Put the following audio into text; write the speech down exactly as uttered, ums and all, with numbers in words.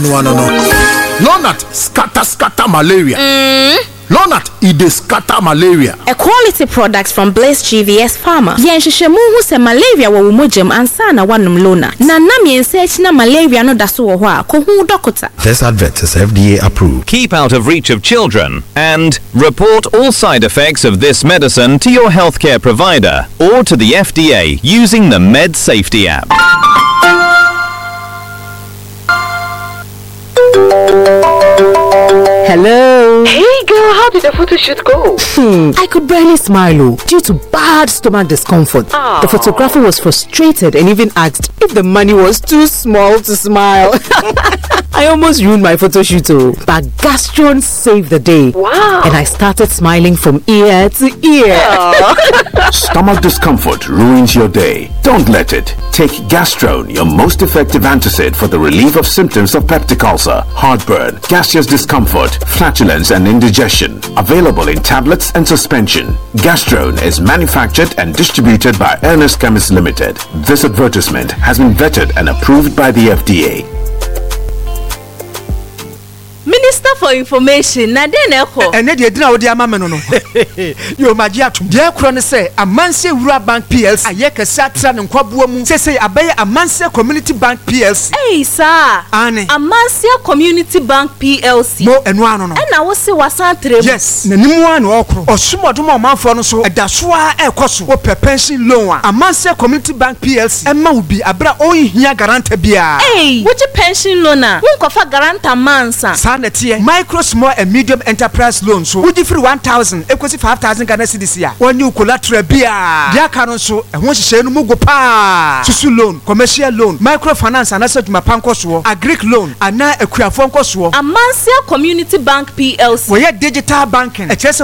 no no no. Lonat scatter scatter malaria. Mm. Lonat it dey scatter malaria. A quality product from Blaze G V S Pharma. Yen hwehwemu hu se malaria wo mogem ansa na wanum Lonat. Na nam yen search na malaria no da so wo ho a ko hu doctor. This advert is F D A approved. Keep out of reach of children and report all side effects of this medicine to your healthcare provider or to the F D A using the Med Safety app. Hello. Hey girl, how did the photo shoot go? Hmm, I could barely smile oh, due to bad stomach discomfort. Aww. The photographer was frustrated and even asked if the money was too small to smile. I almost ruined my photo shoot oh, but Gastron saved the day. Wow. And I started smiling from ear to ear. Stomach discomfort ruins your day. Don't let it. Take Gastron, your most effective antacid for the relief of symptoms of peptic ulcer, heartburn, gaseous discomfort, flatulence and indigestion. Available in tablets and suspension. Gastron is manufactured and distributed by Ernest Chemist Limited. This advertisement has been vetted and approved by the F D A. Minister for Information na den eko ene de dina odi ama me no no yo magi atum de ekro ne se Amanse Wura Bank P L C ayeka satra ne nkwaboa mu se se abaye Amanse Community Bank P L C eh sa ane Amanse Community Bank P L C mo enu ano no e na wo se wasantre yes na nimu an okro osumodom omanfo no so edaso a ekoso wo pension loan a Amanse Community Bank P L C emma wo bi abra ohia garanta bia eh wo je pension loan a wo nkofa garanta mansa micro, small and medium enterprise loans. So, would you free one thousand, equals five thousand Ghana cedis here. One new collateral beer. Dia canon so, and once you say no mugo pa. Susu loan, commercial loan, microfinance, and asset my pancos, a Greek loan, and now a queer phone cost. Amanse Community Bank P L C. We are digital banking.